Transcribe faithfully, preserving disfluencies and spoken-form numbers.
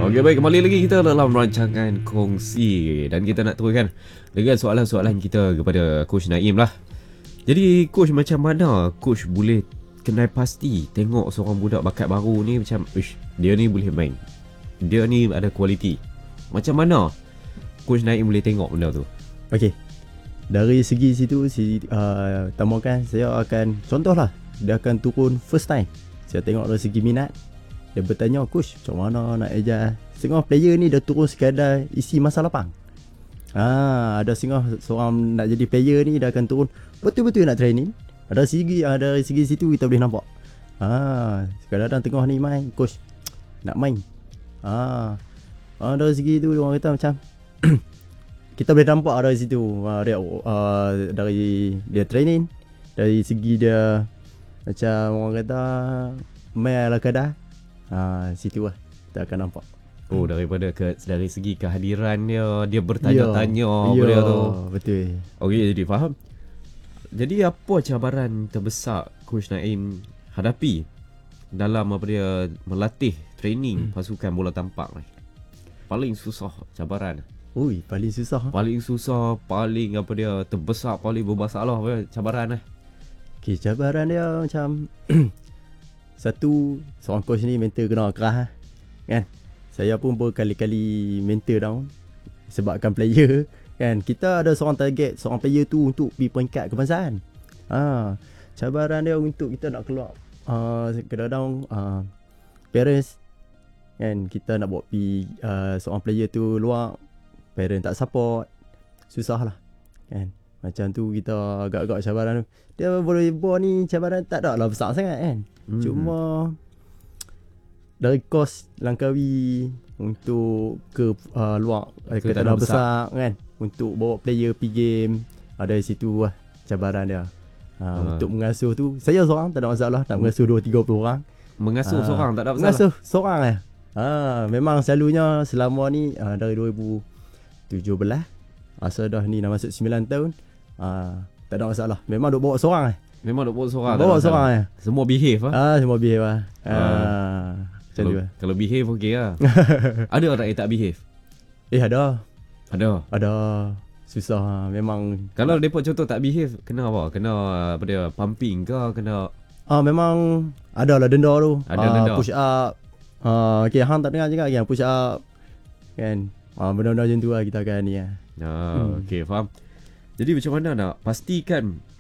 Okey, baik, kembali lagi kita dalam rancangan kongsi. Dan kita nak teruskan dengan soalan-soalan kita kepada Coach Naim lah. Jadi Coach, macam mana Coach boleh kenal pasti tengok seorang budak bakat baru ni macam, ish, dia ni boleh main, dia ni ada kualiti. Macam mana Coach Naim boleh tengok benda tu? Okey, dari segi situ si uh, tambahkan saya akan contohlah, dia akan turun first time. Saya tengok dari segi minat. Dia bertanya, coach, macam mana nak ajar? Setengah player ni dah turun sekadar isi masa lapang. Ah, ada setengah seorang nak jadi player ni dah akan turun betul-betul nak training. Ada segi ada segi situ kita boleh nampak. Ah, kadang-kadang tengah ni main, coach nak main. Ah, ah dari segi tu orang kata macam kita boleh nampak dari situ. Ah, dia uh, dari dia training, dari segi dia macam orang kata main ala kadar. Ha, situ lah kita akan nampak. Oh, daripada ke, dari segi kehadiran dia, dia bertanya-tanya ya, benda ya, tu. Betul. Okey, jadi faham. Jadi apa cabaran terbesar Coach Naim hadapi dalam apa dia melatih training hmm. pasukan bola tampar ni? Paling susah cabaran. Ui, paling susah. Paling susah, paling apa dia terbesar, paling bermasalah apa cabaran lah. Okey, cabaran dia macam satu, seorang coach ni mental kena keras kan. Saya pun berkali-kali mental down sebabkan player kan. Kita ada seorang target, seorang player tu untuk pergi peringkat kebangsaan. Ha, cabaran dia untuk kita nak keluar uh, kadang-kadang uh, parents kan, kita nak bawa pergi uh, seorang player tu luar, parents tak support, susah lah kan. Macam tu kita agak-agak cabaran tu. Dia boleh buat ni cabaran tak ada lah besar sangat kan. Hmm. Cuma dari kos Langkawi untuk ke uh, luar ke tanah besar, besar kan, untuk bawa player pergi game, ada di situ lah cabaran dia. Uh, uh. Untuk mengasuh tu saya seorang tak ada masalah, nak mengasuh dua tiga puluh orang. Mengasuh uh, seorang tak ada masalah. Mengasuh seorang lah. Ah, memang selalunya selama ni uh, dari dua ribu tujuh belas asal dah ni dah masuk sembilan tahun. Ah, tak ada masalah. Memang duk bawa seorang eh. Memang duk bawa seorang. Bawa seorang eh. Semua behave ah. Ah, semua behave ah. Ah. ah. Kalau, lah. kalau behave okey lah. Ada orang yang tak behave? Eh ada. Ada. Ada. Susah memang. Kalau depa contoh tak behave, kena apa? Kena apa dia, pumping ke, kena ah memang ada lah denda tu. Ada ah, denda. Push up. Ah, okey, hang tak dengar juga kan, push up. Kan. Ah, benda-benda macam tu lah kita akan ni ah. Ah, hmm. okey, faham. Jadi macam mana nak pastikan